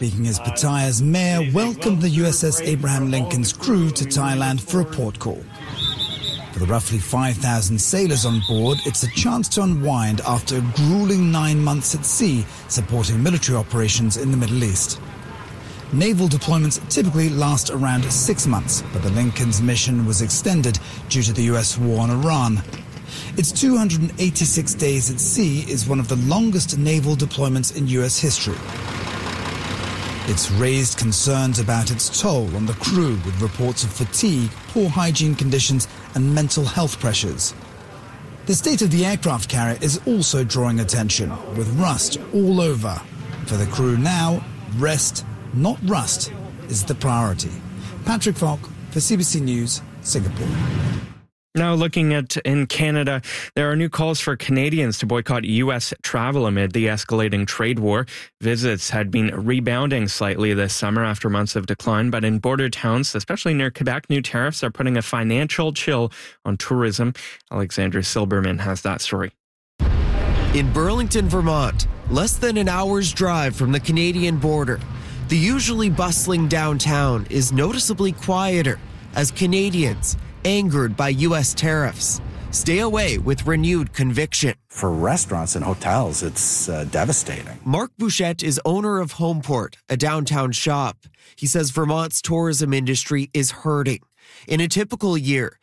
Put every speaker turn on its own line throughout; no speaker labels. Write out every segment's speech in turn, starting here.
speaking as Pattaya's mayor welcomed the USS Abraham Lincoln's crew to Thailand for a port call. For the roughly 5,000 sailors on board, it's a chance to unwind after a grueling 9 months at sea supporting military operations in the Middle East. Naval deployments typically last around 6 months, but the Lincoln's mission was extended due to the US war on Iran. Its 286 days at sea is one of the longest naval deployments in US history. It's raised concerns about its toll on the crew, with reports of fatigue, poor hygiene conditions and mental health pressures. The state of the aircraft carrier is also drawing attention, with rust all over. For the crew now, rest, not rust, is the priority. Patrick Falk for CBC News, Singapore.
Now looking at in Canada, there are new calls for Canadians to boycott U.S. travel amid the escalating trade war. Visits had been rebounding slightly this summer after months of decline, but in border towns, especially near Quebec, new tariffs are putting a financial chill on tourism. Alexander Silberman has that story.
In Burlington, Vermont, less than an hour's drive from the Canadian border, the usually bustling downtown is noticeably quieter as Canadians, angered by U.S. tariffs, stay away with renewed conviction.
For restaurants and hotels, it's devastating.
Mark Bouchette is owner of Homeport, a downtown shop. He says Vermont's tourism industry is hurting. In a typical year,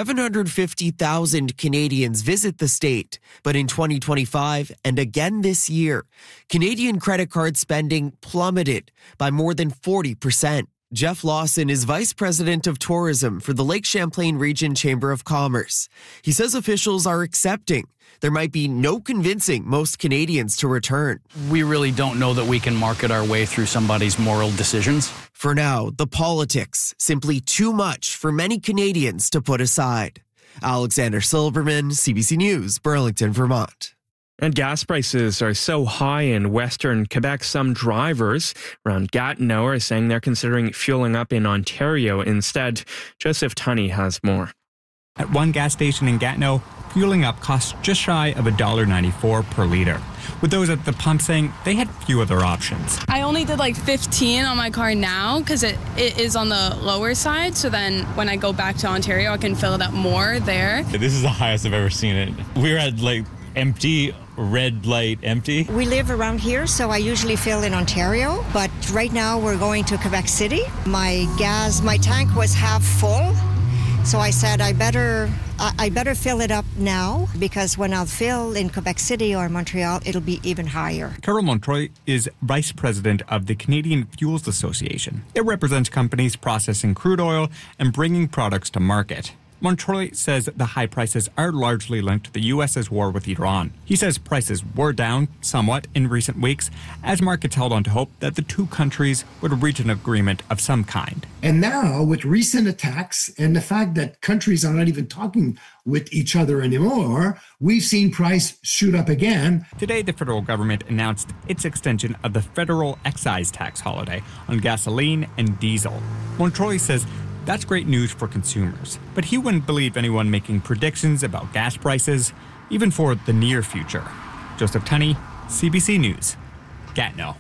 750,000 Canadians visit the state. But in 2025 and again this year, Canadian credit card spending plummeted by more than 40%. Jeff Lawson is Vice President of Tourism for the Lake Champlain Region Chamber of Commerce. He says officials are accepting there might be no convincing most Canadians to return.
We really don't know that we can market our way through somebody's moral decisions.
For now, the politics, simply too much for many Canadians to put aside. Alexander Silberman, CBC News, Burlington, Vermont.
And gas prices are so high in Western Quebec, some drivers around Gatineau are saying they're considering fueling up in Ontario instead. Joseph Tunney has more.
At one gas station in Gatineau, fueling up costs just shy of $1.94 per litre, with those at the pump saying they had few other options.
I only did like 15 on my car now because it is on the lower side, so then when I go back to Ontario, I can fill it up more there.
This is the highest I've ever seen it. We were at like empty, red light empty.
We live around here, so I usually fill in Ontario, but right now we're going to Quebec City. My tank was half full, so I said I better fill it up now, because when I'll fill in Quebec City or Montreal, it'll be even higher.
Carol Montroy is Vice President of the Canadian Fuels Association. It represents companies processing crude oil and bringing products to market. Montroy says the high prices are largely linked to the U.S.'s war with Iran. He says prices were down somewhat in recent weeks as markets held on to hope that the two countries would reach an agreement of some kind.
And now, with recent attacks and the fact that countries are not even talking with each other anymore, we've seen price shoot up again.
Today, the federal government announced its extension of the federal excise tax holiday on gasoline and diesel. Montroy says that's great news for consumers, but he wouldn't believe anyone making predictions about gas prices, even for the near future. Joseph Tunney, CBC News, Gatineau.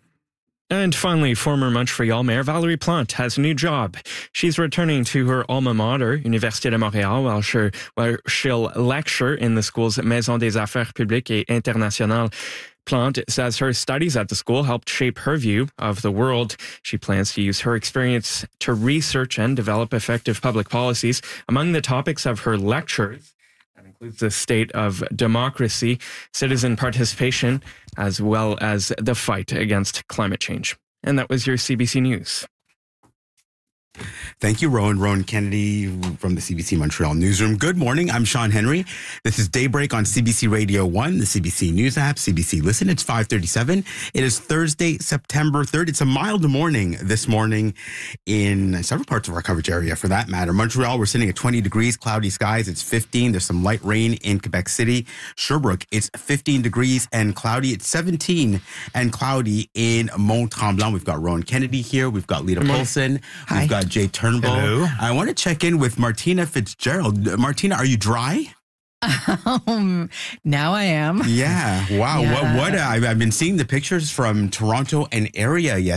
And finally, former Montreal Mayor Valérie Plante has a new job. She's returning to her alma mater, Université de Montréal, where she'll lecture in the school's Maison des Affaires Publiques et Internationales. Plante says her studies at the school helped shape her view of the world. She plans to use her experience to research and develop effective public policies. Among the topics of her lectures, that includes the state of democracy, citizen participation, as well as the fight against climate change. And that was your CBC News.
Thank you, Rowan Kennedy from the CBC Montreal newsroom. Good morning. I'm Sean Henry. This is Daybreak on CBC Radio 1, the CBC News app, CBC Listen. It's 5:37. It is Thursday, September 3rd. It's a mild morning this morning in several parts of our coverage area, for that matter. Montreal, we're sitting at 20 degrees, cloudy skies. It's 15. There's some light rain in Quebec City. Sherbrooke, it's 15 degrees and cloudy. It's 17 and cloudy in Mont-Tremblant. We've got Rowan Kennedy here. We've got Lita Polson.
Hi.
We've got Jay Turnbull.
Hello.
I want to check in with Martina Fitzgerald. Martina, are you dry?
Now I am.
Yeah. Wow.
Yeah.
What? I've been seeing the pictures from Toronto and area